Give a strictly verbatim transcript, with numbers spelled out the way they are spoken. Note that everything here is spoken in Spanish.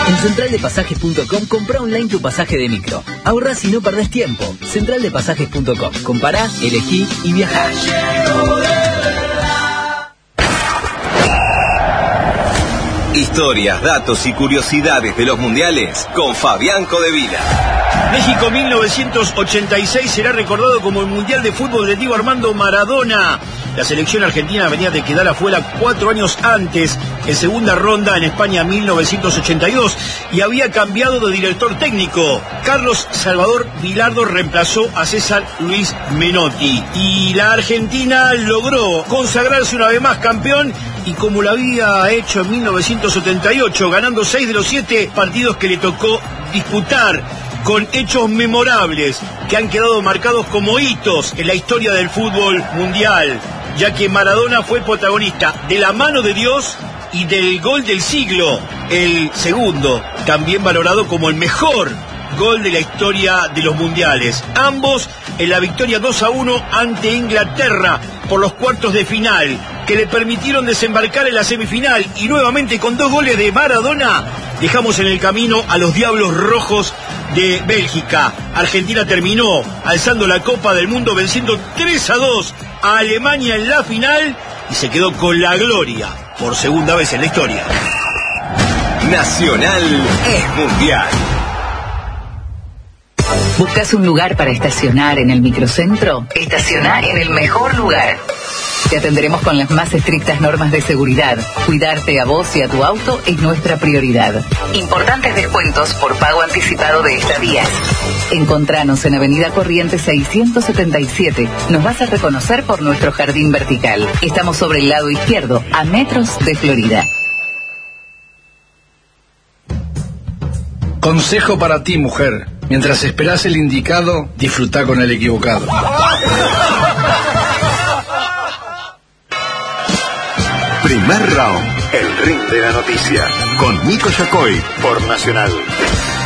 En central de pasajes punto com compra online tu pasaje de micro. Ahorrás y no perdés tiempo. central de pasajes punto com. Compará, elegí y viajá. Historias, datos y curiosidades de los mundiales con Fabián Codevila. México mil novecientos ochenta y seis será recordado como el Mundial de Fútbol de Diego Armando Maradona. La selección argentina venía de quedar afuera cuatro años antes, en segunda ronda en España mil novecientos ochenta y dos, y había cambiado de director técnico. Carlos Salvador Vilardo reemplazó a César Luis Menotti. Y la Argentina logró consagrarse una vez más campeón, y como lo había hecho en mil novecientos setenta y ocho, ganando seis de los siete partidos que le tocó disputar, con hechos memorables que han quedado marcados como hitos en la historia del fútbol mundial, ya que Maradona fue protagonista de la mano de Dios y del gol del siglo, el segundo, también valorado como el mejor gol de la historia de los mundiales. Ambos en la victoria dos a uno ante Inglaterra por los cuartos de final, que le permitieron desembarcar en la semifinal, y nuevamente con dos goles de Maradona dejamos en el camino a los Diablos Rojos de Bélgica. Argentina terminó alzando la Copa del Mundo venciendo tres a dos a Alemania en la final y se quedó con la gloria por segunda vez en la historia. Nacional es mundial. ¿Buscas un lugar para estacionar en el microcentro? Estaciona en el mejor lugar. Te atenderemos con las más estrictas normas de seguridad. Cuidarte a vos y a tu auto es nuestra prioridad. Importantes descuentos por pago anticipado de estadías. Encontranos en Avenida Corrientes seiscientos setenta y siete. Nos vas a reconocer por nuestro jardín vertical. Estamos sobre el lado izquierdo, a metros de Florida. Consejo para ti, mujer. Mientras esperás el indicado, disfrutá con el equivocado. Primer round, el ring de la noticia, con Nico Yacoy por Nacional.